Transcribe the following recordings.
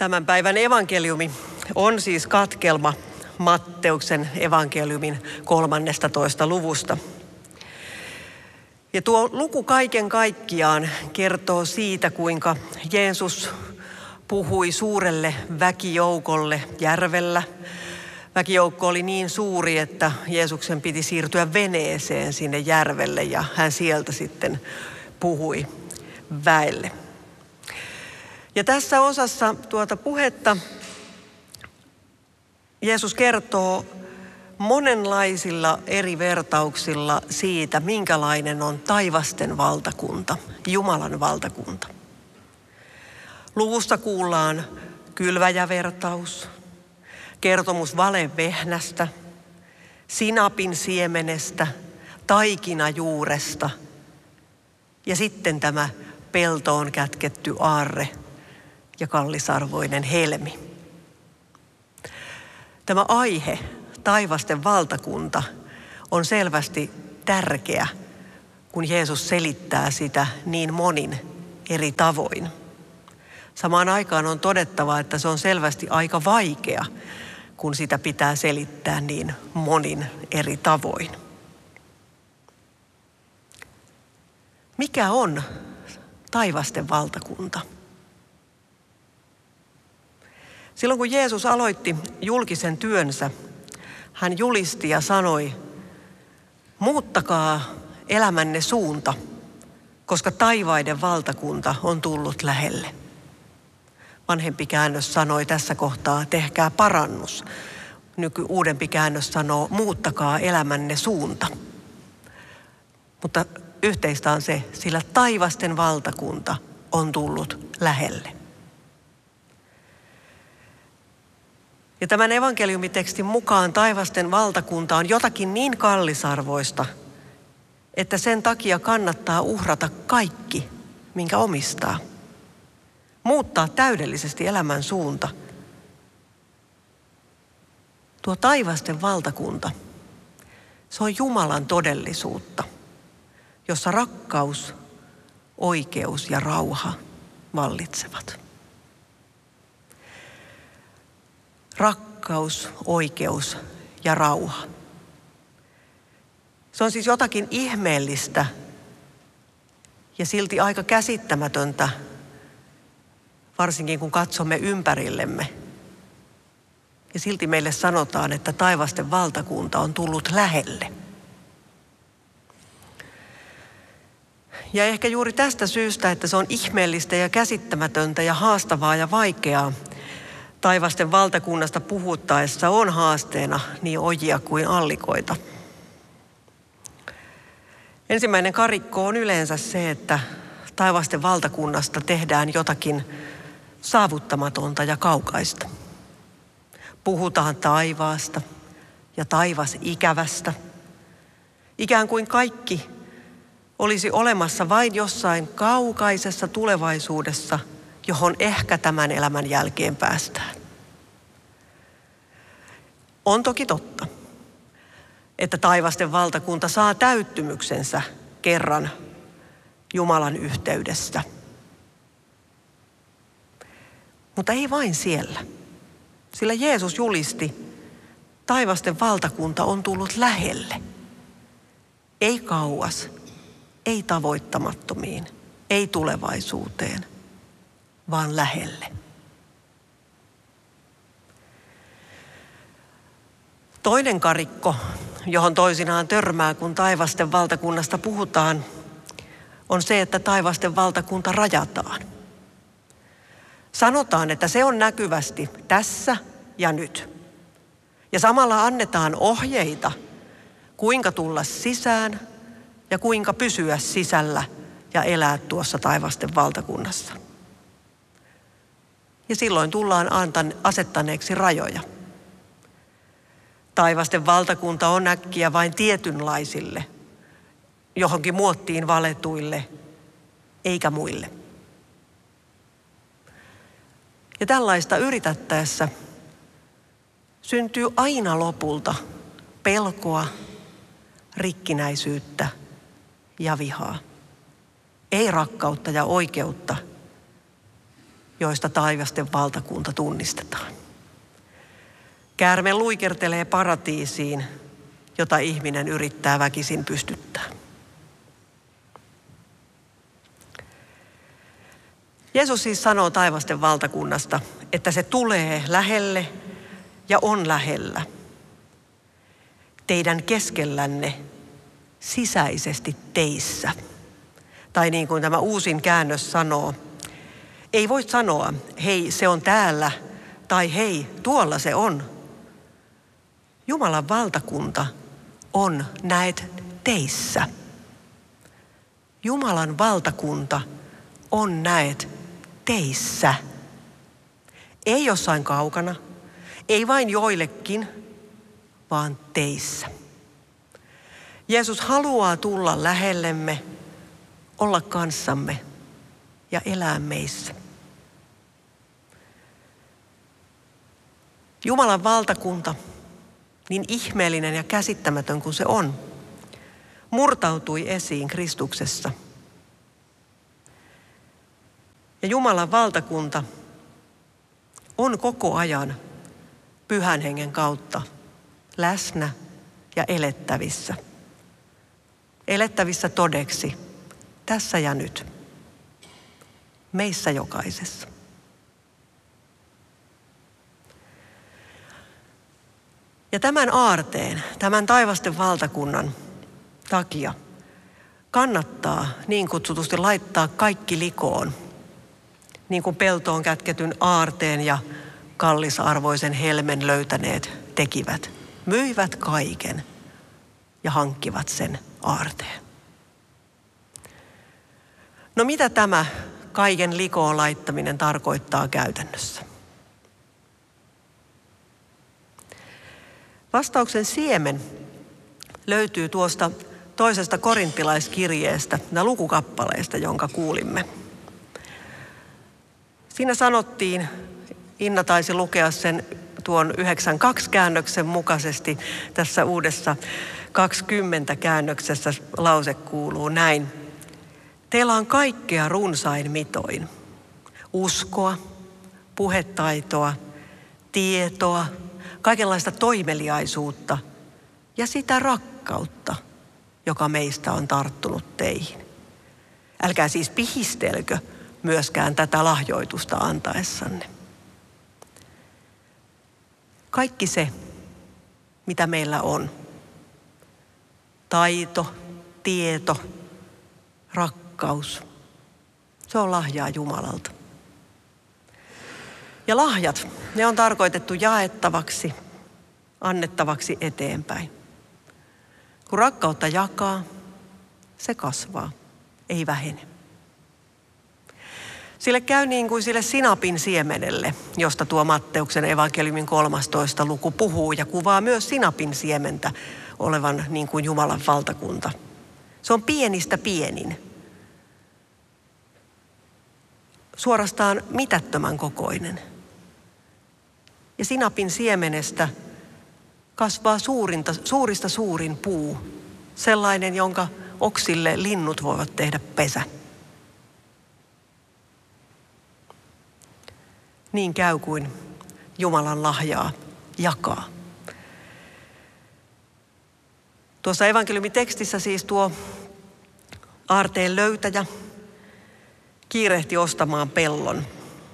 Tämän päivän evankeliumi on siis katkelma Matteuksen evankeliumin 13. luvusta. Ja tuo luku kaiken kaikkiaan kertoo siitä, kuinka Jeesus puhui suurelle väkijoukolle järvellä. Väkijoukko oli niin suuri, että Jeesuksen piti siirtyä veneeseen sinne järvelle ja hän sieltä sitten puhui väelle. Ja tässä osassa tuota puhetta Jeesus kertoo monenlaisilla eri vertauksilla siitä, minkälainen on taivasten valtakunta, Jumalan valtakunta. Luvussa kuullaan kylväjävertaus, kertomus valevehnästä, sinapin siemenestä, taikinajuuresta ja sitten tämä peltoon kätketty aarre ja kallisarvoinen helmi. Tämä aihe, taivasten valtakunta, on selvästi tärkeä, kun Jeesus selittää sitä niin monin eri tavoin. Samaan aikaan on todettava, että se on selvästi aika vaikea, kun sitä pitää selittää niin monin eri tavoin. Mikä on taivasten valtakunta? Silloin kun Jeesus aloitti julkisen työnsä, hän julisti ja sanoi, muuttakaa elämänne suunta, koska taivaiden valtakunta on tullut lähelle. Vanhempi käännös sanoi tässä kohtaa, tehkää parannus. Uudempi käännös sanoo, muuttakaa elämänne suunta. Mutta yhteistä on se, sillä taivasten valtakunta on tullut lähelle. Ja tämän evankeliumitekstin mukaan taivasten valtakunta on jotakin niin kallisarvoista, että sen takia kannattaa uhrata kaikki, minkä omistaa. Muuttaa täydellisesti elämän suunta. Tuo taivasten valtakunta, se on Jumalan todellisuutta, jossa rakkaus, oikeus ja rauha vallitsevat. Rakkaus, oikeus ja rauha. Se on siis jotakin ihmeellistä ja silti aika käsittämätöntä, varsinkin kun katsomme ympärillemme. Ja silti meille sanotaan, että taivasten valtakunta on tullut lähelle. Ja ehkä juuri tästä syystä, että se on ihmeellistä ja käsittämätöntä ja haastavaa ja vaikeaa, taivasten valtakunnasta puhuttaessa on haasteena niin ojia kuin allikoita. Ensimmäinen karikko on yleensä se, että taivasten valtakunnasta tehdään jotakin saavuttamatonta ja kaukaista. Puhutaan taivaasta ja taivasikävästä. Ikään kuin kaikki olisi olemassa vain jossain kaukaisessa tulevaisuudessa, johon ehkä tämän elämän jälkeen päästään. On toki totta, että taivasten valtakunta saa täyttymyksensä kerran Jumalan yhteydessä. Mutta ei vain siellä, sillä Jeesus julisti, taivasten valtakunta on tullut lähelle. Ei kauas, ei tavoittamattomiin, ei tulevaisuuteen, vaan lähelle. Toinen karikko, johon toisinaan törmää, kun taivasten valtakunnasta puhutaan, on se, että taivasten valtakunta rajataan. Sanotaan, että se on näkyvästi tässä ja nyt. Ja samalla annetaan ohjeita, kuinka tulla sisään ja kuinka pysyä sisällä ja elää tuossa taivasten valtakunnassa. Ja silloin tullaan asettaneeksi rajoja. Taivasten valtakunta on äkkiä vain tietynlaisille, johonkin muottiin valetuille, eikä muille. Ja tällaista yritettäessä syntyy aina lopulta pelkoa, rikkinäisyyttä ja vihaa. Ei rakkautta ja oikeutta, joista taivasten valtakunta tunnistetaan. Käärme luikertelee paratiisiin, jota ihminen yrittää väkisin pystyttää. Jeesus siis sanoo taivasten valtakunnasta, että se tulee lähelle ja on lähellä. Teidän keskellänne, sisäisesti teissä. Tai niin kuin tämä uusin käännös sanoo, ei voi sanoa, hei se on täällä tai hei tuolla se on. Jumalan valtakunta on näet teissä. Jumalan valtakunta on näet teissä. Ei jossain kaukana, ei vain joillekin, vaan teissä. Jeesus haluaa tulla lähellemme, olla kanssamme ja elää meissä. Jumalan valtakunta, niin ihmeellinen ja käsittämätön kuin se on, murtautui esiin Kristuksessa. Ja Jumalan valtakunta on koko ajan Pyhän Hengen kautta läsnä ja elettävissä. Elettävissä todeksi tässä ja nyt. Meissä jokaisessa. Ja tämän aarteen, tämän taivasten valtakunnan takia kannattaa niin kutsutusti laittaa kaikki likoon, niin kuin peltoon kätketyn aarteen ja kallisarvoisen helmen löytäneet tekivät. Myivät kaiken ja hankkivat sen aarteen. No mitä tämä kaiken likoon laittaminen tarkoittaa käytännössä? Vastauksen siemen löytyy tuosta toisesta korinttilaiskirjeestä ja lukukappaleesta, jonka kuulimme. Siinä sanottiin, Inna taisi lukea sen tuon 9.2 käännöksen mukaisesti, tässä uudessa 20 käännöksessä lause kuuluu näin. Teillä on kaikkea runsain mitoin. Uskoa, puhetaitoa, tietoa, kaikenlaista toimeliaisuutta ja sitä rakkautta, joka meistä on tarttunut teihin. Älkää siis pihistelkö myöskään tätä lahjoitusta antaessanne. Kaikki se, mitä meillä on, taito, tieto, rakkaus, se on lahjaa Jumalalta. Ja lahjat, ne on tarkoitettu jaettavaksi, annettavaksi eteenpäin. Kun rakkautta jakaa, se kasvaa, ei vähene. Sille käy niin kuin sille sinapin siemenelle, josta tuo Matteuksen evankeliumin 13. luku puhuu ja kuvaa myös sinapin siementä olevan niin kuin Jumalan valtakunta. Se on pienistä pienin. Suorastaan mitättömän kokoinen. Ja sinapin siemenestä kasvaa suurista suurin puu, sellainen, jonka oksille linnut voivat tehdä pesä. Niin käy kuin Jumalan lahjaa jakaa. Tuossa evankeliumitekstissä siis tuo aarteen löytäjä kiirehti ostamaan pellon.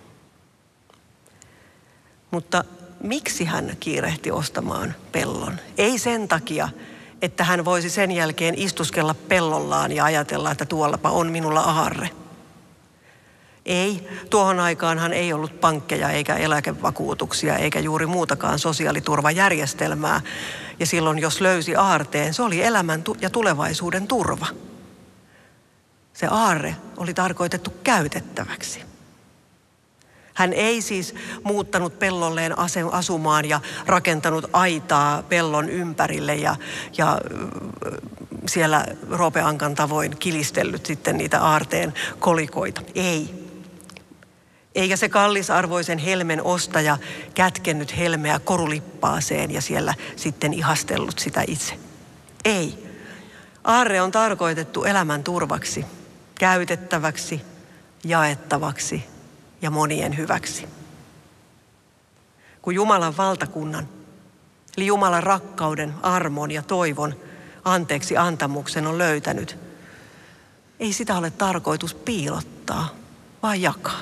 Mutta miksi hän kiirehti ostamaan pellon? Ei sen takia, että hän voisi sen jälkeen istuskella pellollaan ja ajatella, että tuollapa on minulla aarre. Ei, tuohon aikaanhan ei ollut pankkeja eikä eläkevakuutuksia eikä juuri muutakaan sosiaaliturvajärjestelmää. Ja silloin jos löysi aarteen, se oli elämän ja tulevaisuuden turva. Se aarre oli tarkoitettu käytettäväksi. Hän ei siis muuttanut pellolleen asumaan ja rakentanut aitaa pellon ympärille ja siellä roopeankan tavoin kilistellyt sitten niitä aarteen kolikoita. Ei. Eikä se kallisarvoisen helmen ostaja kätkennyt helmeä korulippaaseen ja siellä sitten ihastellut sitä itse. Ei. Aarre on tarkoitettu elämän turvaksi, käytettäväksi, jaettavaksi ja monien hyväksi. Kun Jumalan valtakunnan, eli Jumalan rakkauden, armon ja toivon anteeksi antamuksen on löytänyt, ei sitä ole tarkoitus piilottaa, vaan jakaa.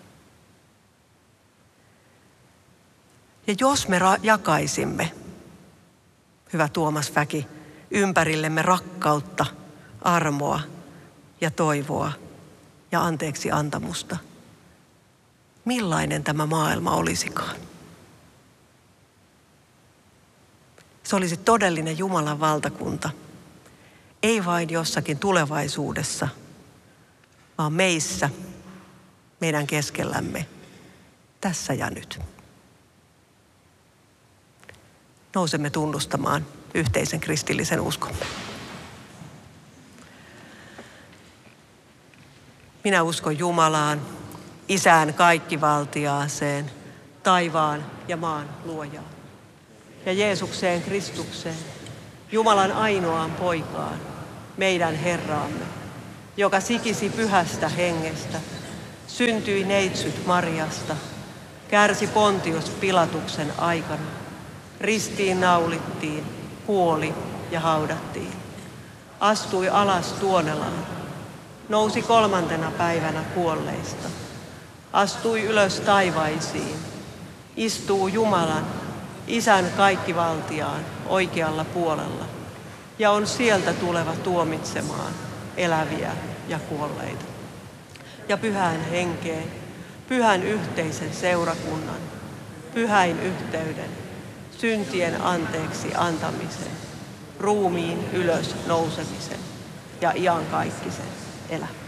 Ja jos me jakaisimme, hyvä Tuomas Väki, ympärillemme rakkautta, armoa ja toivoa ja anteeksi antamusta, millainen tämä maailma olisikaan? Se olisi todellinen Jumalan valtakunta, ei vain jossakin tulevaisuudessa, vaan meissä, meidän keskellämme, tässä ja nyt. Nousemme tunnustamaan yhteisen kristillisen uskomme. Minä uskon Jumalaan, Isään kaikkivaltiaaseen, taivaan ja maan luojaan. Ja Jeesukseen Kristukseen, Jumalan ainoaan poikaan, meidän Herraamme, joka sikisi pyhästä hengestä, syntyi neitsyt Mariasta, kärsi Pontius Pilatuksen aikana, ristiin naulittiin, kuoli ja haudattiin. Astui alas Tuonelaan, nousi 3. päivänä kuolleista, astui ylös taivaisiin, istuu Jumalan, Isän kaikkivaltiaan oikealla puolella ja on sieltä tuleva tuomitsemaan eläviä ja kuolleita. Ja pyhään henkeen, pyhän yhteisen seurakunnan, pyhäin yhteyden, syntien anteeksi antamisen, ruumiin ylös nousemisen ja iankaikkisen elämän.